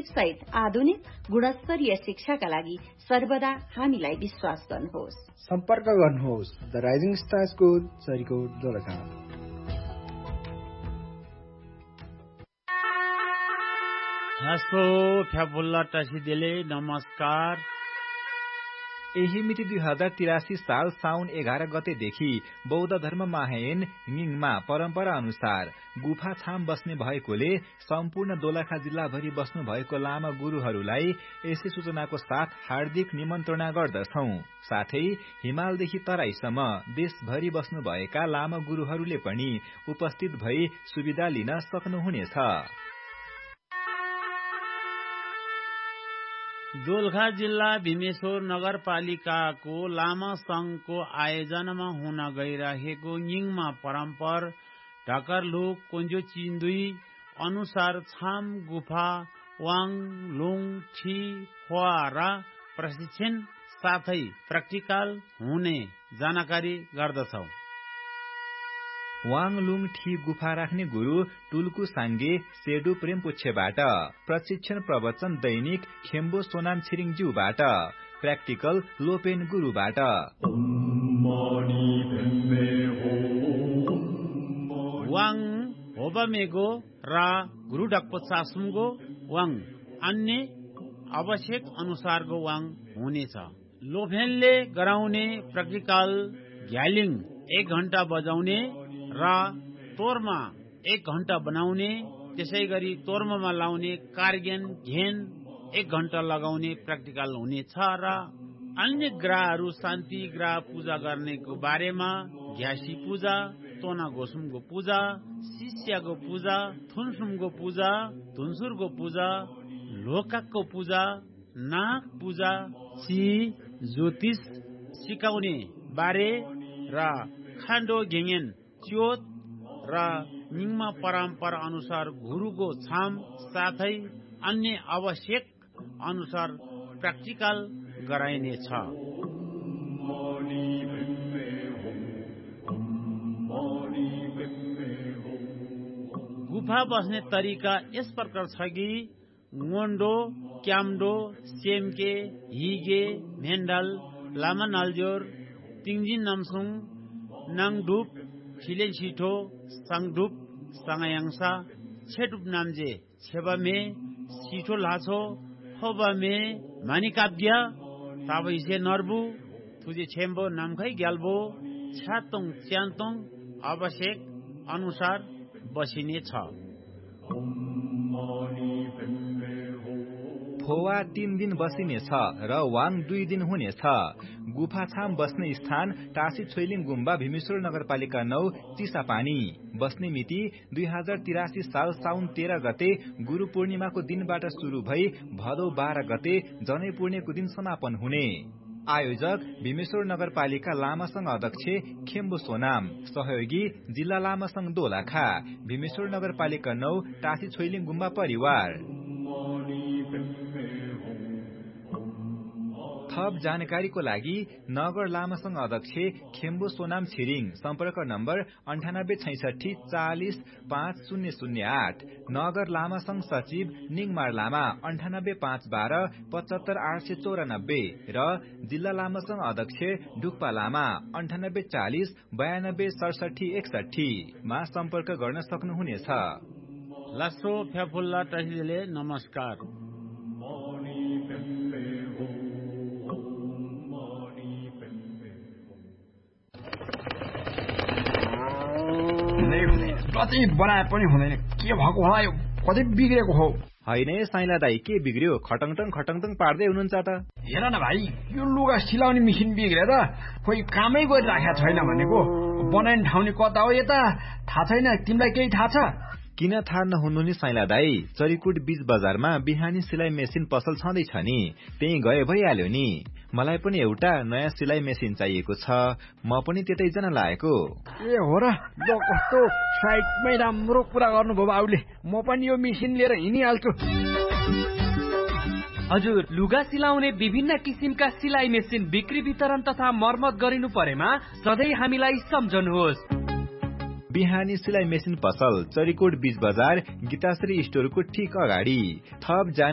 सहित आधुनिक गुणस्तरीय शिक्षाका लागि सर्वदा हामीलाई विश्वास गर्नुहोस्। सम्पर्क गर्नुहोस् the rising star school Charikot Dolakha. हस्तो फ्याफुल्ला टासिदेले नमस्कार। यही मिति 2083 साल साउन 11 गतेदेखि बौद्ध धर्म महायान ङिङमा परम्परा अनुसार गुफा छाम बस्ने भएकोले सम्पूर्ण दोलखा जिल्लाभरि बस्नु भएको लामा गुरुहरूलाई यसै सूचनाको साथ हार्दिक निमन्त्रणा गर्दछौं। साथै हिमालदेखि तराईसम्म देशभरि बस्नु भएका लामा गुरुहरूले पनि उपस्थित भई सुविधा लिन सक्नुहुनेछ। दोलखा जिल्ला भीमेश्वर नगरपालिकाको लामा संघको आयोजनामा हुन गइरहेको ङिङमा परम्पर ढकरलुक कोन्जो चिन्दुई अनुसार छाम गुफा वाङ लुङ ठी फुवारा प्रशिक्षण साथै प्र्याक्टिकल हुने जानकारी गर्दछौ। वाङलुङ ठी गुफा राख्ने गुरु टुल्कु साङ्गे सेडु प्रेमपुच्छेबाट, प्रशिक्षण प्रवचन दैनिक खेम्बो सोनाम छिरिङज्यूबाट, प्र्याक्टिकल लोपेन गुरुबाट। वाङ होबमेगो र गुरु डक्पो चासुमगो वाङ अन्य आवश्यक अनुसारको वाङ हुनेछ। लोफेनले गराउने प्र्याक्टिकल घ्यालिङ 1 घण्टा बजाउने र तोरमा 1 घण्टा बनाउने, त्यसै गरी तोर्मामा लाउने कार्गेन घेन 1 घण्टा लगाउने प्र्याक्टिकल हुनेछ र अन्य ग्रहहरू शान्ति ग्रह पूजा गर्नेको बारेमा घ्यासी पूजा, तोना गोसुमको पूजा, शिष्यको पूजा, थुनसुमको पूजा, धुन्सुरको पूजा, लोकाकको पूजा, नाग पूजा, ज्योतिष सिकाउने बारे र खान्डो घेङेन च्योत र ङिङमा परम्परा अनुसार गुरुको छाम साथै अन्य आवश्यक अनुसार प्र्याक्टिकल गराइनेछ। गुफा बस्ने तरिका यस प्रकार छ कि ngondo, क्याम्डो, सेमके, हिगे, भेन्डल, लामा नालजोर, तिङजिन नामसुङ, नाङडुप, छिलेन छिठो, साङडुप, साङायाङसा, छेडुप नाम्जे, छेबामे, छिठो लाछो, फोबामे, मानिकाब्य, ताबैसे नर्बु, तुजे छेम्बो नामखै ग्याल्बो, छातोङ च्यान्तोङ आवश्यक अनुसार बसिने छ। फोवा 3 दिन बसिनेछ र वाङ 2 दिन हुनेछ। गुफा छाम बस्ने स्थान टासी छोइलिङ गुम्बा भीमेश्वर नगरपालिका 9 चिसापानी। बस्ने मिति 2083 साल साउन 13 गते गुरु पूर्णिमाको दिनबाट सुरु भई भदौ 12 गते जनै पूर्णेको दिन समापन हुने। आयोजक भीमेश्वर नगरपालिका लामा संघ अध्यक्ष खेम्बो सोनाम, सहयोगी जिल्ला लामा संघ दोलखा, भीमेश्वर नगरपालिका 9 टासी छोइलिङ गुम्बा परिवार। थप जानकारीको लागि नगर लामा संघ अध्यक्ष खेम्बो सोनाम छिरिङ, सम्पर्क नम्बर 9866 40 5008, नगर लामा संघ सचिव निङमार लामा 98512 75894 र जिल्ला लामा संघ अध्यक्ष ढुक्पा लामा 9840 92 67 61 मा सम्पर्क गर्न सक्नुहुनेछ। लासो फ्याफुल्ला टासिदेले नमस्कार। कतै बनाए पनि हुँदैन, के भएको होला यो, कतै बिग्रेको हो। होइन साइला दाई, के बिग्रियो? खटङटङ खटङटङ पार्दै हुनुहुन्छ त। हेर न भाइ, यो लुगा सिलाउने मेसिन बिग्रेर खोइ कामै गरिराखेको छैन भनेको। बनाउने ठाउँ नि कता हो यता थाहा छैन, तिमीलाई केही थाहा छ? किन थाहा नहुनु नि साइला दाई, चरीकोट बीच बजारमा बिहानी सिलाइ मेसिन पसल छँदैछ नि, त्यही गए भइहाल्यो नि। मलाई पनि एउटा नयाँ सिलाइ मेसिन चाहिएको छ, म पनि त्यतै जान लागेको। ए हो र, ल कस्तो साइडमै राम्रो कुरा गर्नुभयो बाउले, म पनि यो मेसिन लिएर हिँडिहाल्छु। हजुर, लुगा सिलाउने विभिन्न किसिमका सिलाइ मेसिन बिक्री वितरण तथा मर्मत गरिनु परेमा सधैँ हामीलाई सम्झनुहोस्। बिहानी सिलाइ मेसिन पसल चरीकोट बीच बजार गीताश्री स्टोरको ठीक अगाडि। थप